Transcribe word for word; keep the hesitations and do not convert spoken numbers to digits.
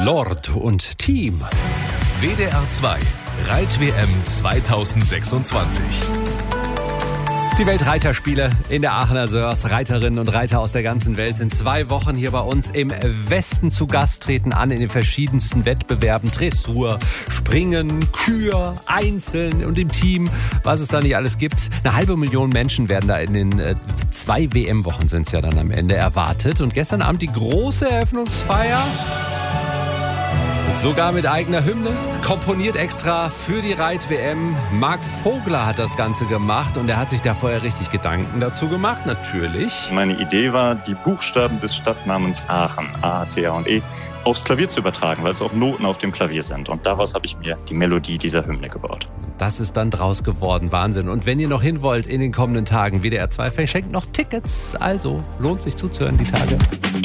Lord und Team. W D R zwei Reit-W M zweitausendsechsundzwanzig. Die Weltreiterspiele in der Aachener Sörs. Reiterinnen und Reiter aus der ganzen Welt sind zwei Wochen hier bei uns im Westen zu Gast, treten an in den verschiedensten Wettbewerben. Dressur, Springen, Kür, Einzeln und im Team, was es da nicht alles gibt. Eine halbe Million Menschen werden da in den äh, zwei W M-Wochen sind es ja dann am Ende erwartet. Und gestern Abend die große Eröffnungsfeier. Sogar mit eigener Hymne, komponiert extra für die Reit-W M. Marc Vogler hat das Ganze gemacht und er hat sich da vorher richtig Gedanken dazu gemacht, natürlich. Meine Idee war, die Buchstaben des Stadtnamens Aachen, A, C, A und E, aufs Klavier zu übertragen, weil es auch Noten auf dem Klavier sind. Und daraus habe ich mir die Melodie dieser Hymne gebaut. Das ist dann draus geworden, Wahnsinn. Und wenn ihr noch hin wollt in den kommenden Tagen, W D R zwei verschenkt noch Tickets. Also lohnt sich zuzuhören die Tage.